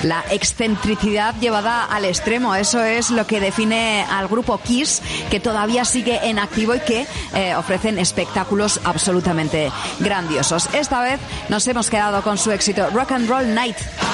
La excentricidad llevada al extremo, eso es lo que define al grupo Kiss, que todavía sigue en activo y que ofrecen espectáculos absolutamente grandiosos. Esta vez nos hemos quedado con su éxito Rock and Roll Night.